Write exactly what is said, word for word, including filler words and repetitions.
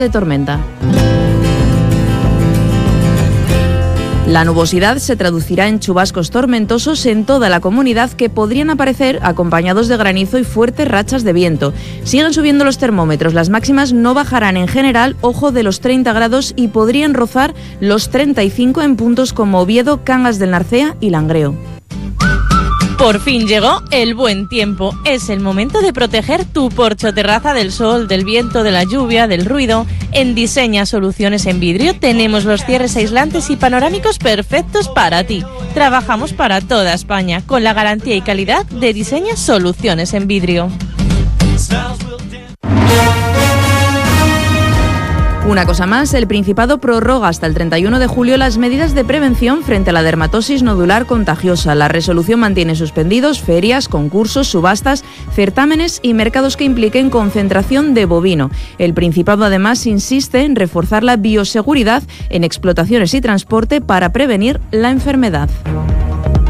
de tormenta. La nubosidad se traducirá en chubascos tormentosos en toda la comunidad que podrían aparecer acompañados de granizo y fuertes rachas de viento. Siguen subiendo los termómetros, las máximas no bajarán en general, ojo, de los treinta grados y podrían rozar los treinta y cinco en puntos como Oviedo, Cangas del Narcea y Langreo. Por fin llegó el buen tiempo. Es el momento de proteger tu porche o terraza del sol, del viento, de la lluvia, del ruido. En Diseña Soluciones en Vidrio tenemos los cierres aislantes y panorámicos perfectos para ti. Trabajamos para toda España con la garantía y calidad de Diseña Soluciones en Vidrio. Una cosa más, el Principado prorroga hasta el treinta y uno de julio las medidas de prevención frente a la dermatosis nodular contagiosa. La resolución mantiene suspendidos ferias, concursos, subastas, certámenes y mercados que impliquen concentración de bovino. El Principado además insiste en reforzar la bioseguridad en explotaciones y transporte para prevenir la enfermedad.